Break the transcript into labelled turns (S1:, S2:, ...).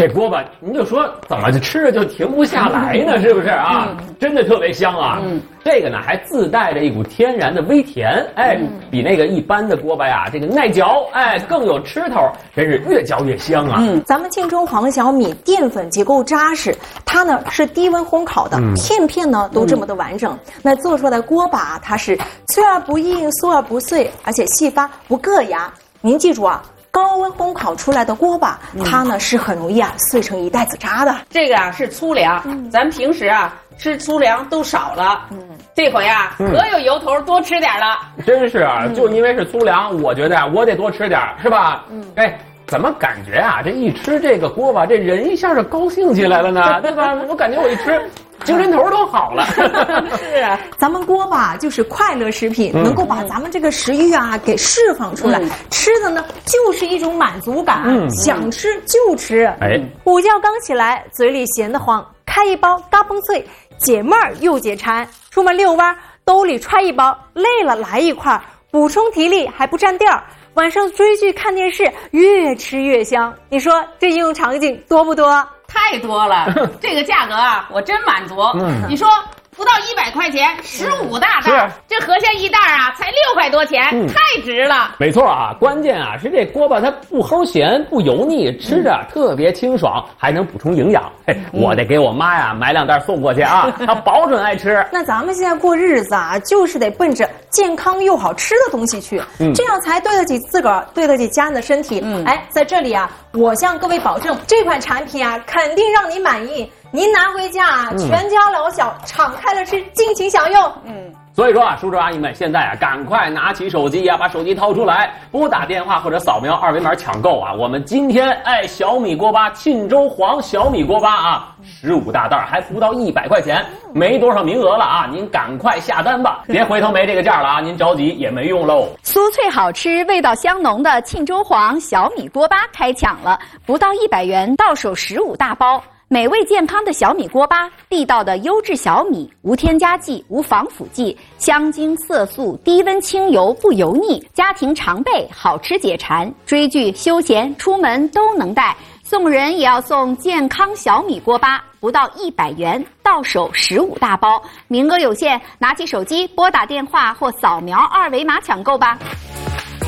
S1: 这锅巴，您就说怎么就吃着就停不下来呢？是不是啊？真的特别香啊！这个呢还自带着一股天然的微甜，哎，比那个一般的锅巴呀，这个耐嚼，哎，更有吃头，真是越嚼越香啊！
S2: 咱们庆州黄小米淀粉结构扎实，它呢是低温烘烤的，片片呢都这么的完整。那做出来的锅巴，它是脆而不硬，酥而不碎，而且细发不硌牙。您记住啊。高温烘烤出来的锅巴，它呢是很容易碎成一袋子渣的。
S3: 这个啊是粗粮，咱平时啊吃粗粮都少了，这回啊可有由头多吃点了。
S1: 真是啊，就因为是粗粮，我觉得啊我得多吃点，是吧？哎。怎么感觉啊？这一吃这个锅巴，这人一下就高兴起来了呢，对吧？我感觉我一吃，精神头都好了。
S2: 是啊，咱们锅巴就是快乐食品，能够把咱们这个食欲啊给释放出来。吃的呢就是一种满足感，想吃就吃。
S1: 哎，
S2: 午觉刚起来，嘴里闲得慌，开一包嘎嘣脆，解闷儿又解馋。出门遛弯，兜里揣一包，累了来一块，补充体力还不占地儿。晚上追剧看电视，越吃越香。你说这应用场景多不多？
S3: 太多了，这个价格啊，我真满足。你说不到100块钱，15大袋，这合下一袋啊，才6块多钱，太值了。
S1: 没错啊，关键啊是这锅巴它不齁咸，不油腻，吃着特别清爽，还能补充营养。嘿，我得给我妈呀买2袋送过去啊，她保准爱吃。
S2: 那咱们现在过日子啊，就是得奔着健康又好吃的东西去，这样才对得起自个儿，对得起家人的身体。哎，在这里啊，我向各位保证，这款产品啊，肯定让你满意。您拿回家，全家老小敞开了吃，尽情享用。
S1: 所以说啊，叔叔阿姨们现在啊，赶快拿起手机呀，把手机掏出来，拨打电话或者扫描2维码抢购啊！我们今天小米锅巴沁州黄小米锅巴啊，15大袋还不到100块钱，没多少名额了啊！您赶快下单吧，别回头没这个价了啊！您着急也没用喽。
S4: 酥脆好吃、味道香浓的沁州黄小米锅巴开抢了，不到100元，到手15大包。美味健康的小米锅巴，地道的优质小米，无添加剂，无防腐剂，香精色素，低温清油，不油腻，家庭常备，好吃解馋，追剧、休闲、出门都能带。送人也要送健康小米锅巴，不到100元，到手15大包，名额有限，拿起手机拨打电话或扫描2维码抢购吧。